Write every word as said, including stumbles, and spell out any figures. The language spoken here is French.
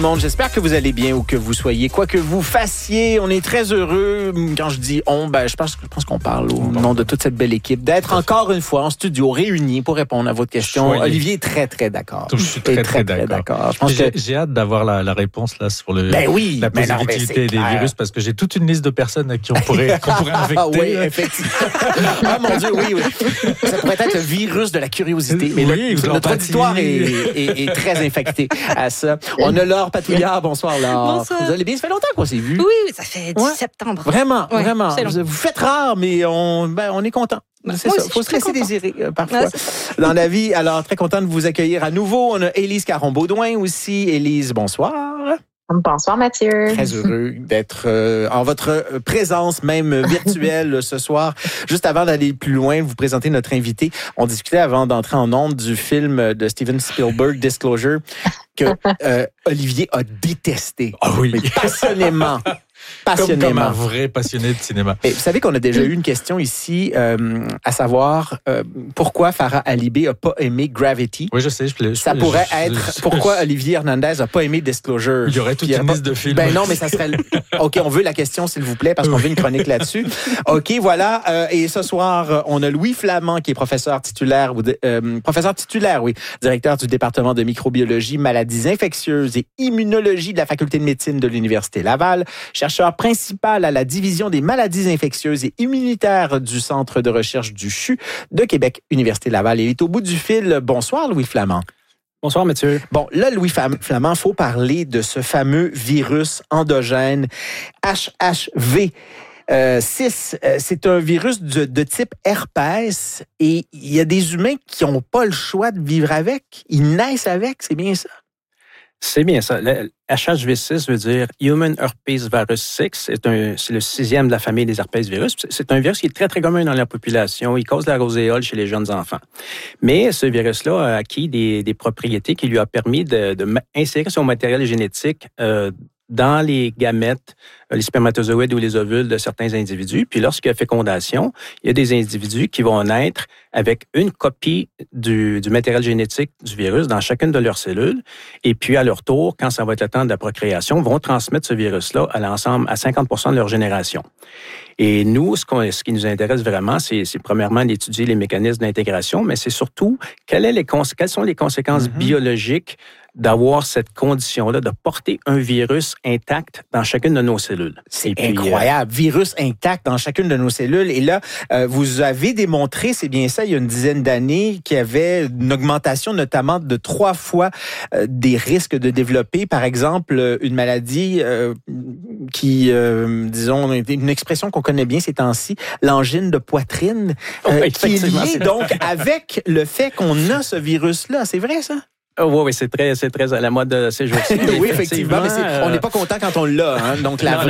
Monde, j'espère que vous allez bien ou que vous soyez quoi que vous fassiez. On est très heureux. Quand je dis on, ben je pense, je pense qu'on parle au nom de toute cette belle équipe d'être encore une fois en studio réunis pour répondre à votre question. Soyez. Olivier est très très d'accord. Je suis très très, très d'accord. d'accord. Je pense j'ai, que... j'ai hâte d'avoir la, la réponse là sur le ben oui, la positivité des virus parce que j'ai toute une liste de personnes à qui on pourrait qu'on pourrait infecter. oui, effectivement. Ah mon Dieu, oui, oui. Ça pourrait être le virus de la curiosité. Mais oui, le, notre auditoire est, est, est très infecté à ça. On a Laure Patouillard. Bonsoir, Laure. Bonsoir. Vous allez bien? Ça fait longtemps qu'on s'est vu. Oui, ça fait dix ouais. septembre. Vraiment, ouais, vraiment. Vous, vous faites rare, mais on, ben, on est content. C'est Moi ça. Il faut se laisser désirer euh, parfois ouais, dans la vie. Alors, très content de vous accueillir à nouveau. On a Élise Caron-Baudouin aussi. Élise, bonsoir. Bonsoir Mathieu. Très heureux d'être euh, en votre présence même virtuelle ce soir. Juste avant d'aller plus loin, vous présenter notre invité. On discutait avant d'entrer en ondes du film de Steven Spielberg, Disclosure, que euh, Olivier a détesté. Ah oui. Mais passionnément. Passionnément. Comme, comme un vrai passionné de cinéma. Et vous savez qu'on a déjà eu une question ici, euh, à savoir euh, pourquoi Farah Alibé n'a pas aimé Gravity. Oui, je sais. Je, je, Ça je, pourrait je, être je, pourquoi Olivier Hernandez n'a pas aimé Disclosure. Il y aurait toute une pas... liste de films. Ben non, mais ça serait... OK, on veut la question, s'il vous plaît, parce qu'on veut une chronique là-dessus. OK, voilà. Euh, et ce soir, on a Louis Flamand, qui est professeur titulaire, ou de, euh, professeur titulaire, oui, directeur du département de microbiologie, maladies infectieuses et immunologie de la faculté de médecine de l'Université Laval, chercheur principal à la division des maladies infectieuses et immunitaires du Centre de recherche du C H U de Québec, Université Laval. Il est au bout du fil. Bonsoir, Louis Flamand. Bonsoir, Mathieu. Bon, là, Louis Flamand, il faut parler de ce fameux virus endogène H H V. Euh, six, euh, c'est un virus de, de type herpès et il y a des humains qui n'ont pas le choix de vivre avec. Ils naissent avec, c'est bien ça? C'est bien ça. Le H H V six veut dire Human Herpes Virus six. C'est, un, c'est le sixième de la famille des herpès virus. C'est un virus qui est très, très commun dans la population. Il cause la roséole chez les jeunes enfants. Mais ce virus-là a acquis des, des propriétés qui lui a permis de, de insérer son matériel génétique euh, dans les gamètes, les spermatozoïdes ou les ovules de certains individus. Puis lorsqu'il y a fécondation, il y a des individus qui vont naître avec une copie du, du matériel génétique du virus dans chacune de leurs cellules. Et puis, à leur tour, quand ça va être le temps de la procréation, vont transmettre ce virus-là à l'ensemble, à cinquante pour cent de leur génération. Et nous, ce, qu'on, ce qui nous intéresse vraiment, c'est, c'est premièrement d'étudier les mécanismes d'intégration, mais c'est surtout quelles, est les cons- quelles sont les conséquences mm-hmm. biologiques d'avoir cette condition-là, de porter un virus intact dans chacune de nos cellules. C'est puis, incroyable. Euh... Virus intact dans chacune de nos cellules. Et là, euh, vous avez démontré, c'est bien ça, il y a une dizaine d'années, qu'il y avait une augmentation notamment de trois fois euh, des risques de développer, par exemple, une maladie euh, qui, euh, disons, une expression qu'on connaît bien ces temps-ci, l'angine de poitrine, euh, oh, qui est liée donc avec le fait qu'on a ce virus-là. C'est vrai, ça? Oh, oui, oui, c'est très, c'est très à la mode de ces jours-ci. Oui, effectivement, mais c'est, on n'est pas content quand on l'a. Hein? Donc, la non,